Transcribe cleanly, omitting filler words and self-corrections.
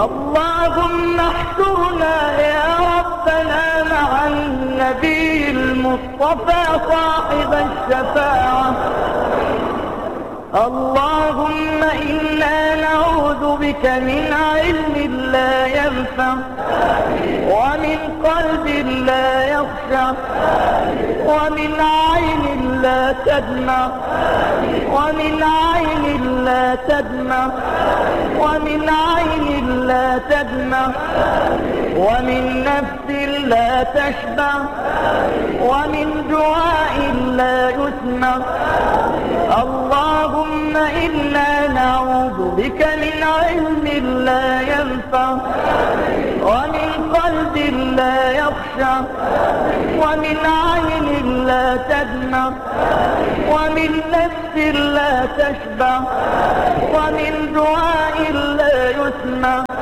اللهم احشرنا يا ربنا مع النبي المصطفى صاحب الشفاعة. اللهم إنا نعوذ بك من علم لا ينفع ومن قلب لا يخشع ومن عين لا تدمع ومن عين لا تدمع ومن عين لا تدمع ومن نفس لا تشبع ومن دعاء لا يسمع. اللهم إنا نعوذ بك من علم لا ينفع ومن قلب لا يخشع ومن عين لا تدمع ومن نفس لا تشبع ومن دعاء لا يسمع.